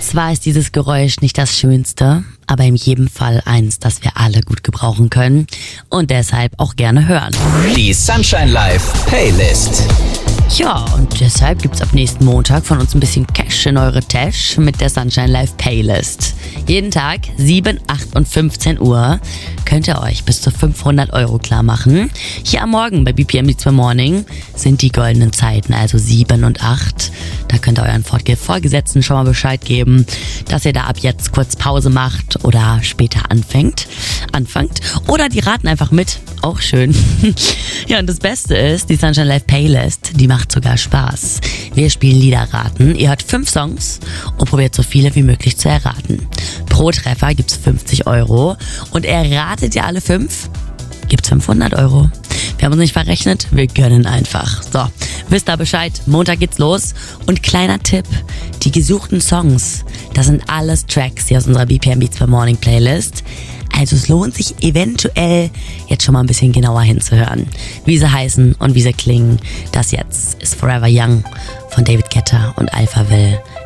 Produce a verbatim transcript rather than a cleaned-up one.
Zwar ist dieses Geräusch nicht das Schönste, aber in jedem Fall eins, das wir alle gut gebrauchen können und deshalb auch gerne hören. Die Sunshine Live Playlist. Ja, und deshalb gibt's ab nächsten Montag von uns ein bisschen Cash in eure Tasche mit der Sunshine Live Playlist. Jeden Tag sieben, acht und fünfzehn Uhr könnt ihr euch bis zu fünfhundert Euro klar machen. Hier am Morgen bei B P M Beats by Morning sind die goldenen Zeiten, also sieben und acht. Da könnt ihr euren Vorgesetzten schon mal Bescheid geben, dass ihr da ab jetzt kurz Pause macht oder später anfängt, anfangt. Oder die raten einfach mit. Auch schön. Ja, und das Beste ist, die Sunshine Live Playlist, die macht sogar Spaß. Wir spielen Liederraten. Ihr hört fünf Songs und probiert so viele wie möglich zu erraten. Pro Treffer gibt's fünfzig Euro und erratet ihr alle fünf, gibt's fünfhundert Euro. Wir haben uns nicht verrechnet, wir gönnen einfach. So, wisst ihr Bescheid, Montag geht's los. Und kleiner Tipp, die gesuchten Songs, das sind alles Tracks hier aus unserer B P M Beats by Morning Playlist. Also es lohnt sich eventuell jetzt schon mal ein bisschen genauer hinzuhören. Wie sie heißen und wie sie klingen. Das jetzt ist Forever Young von David Guetta und Alphaville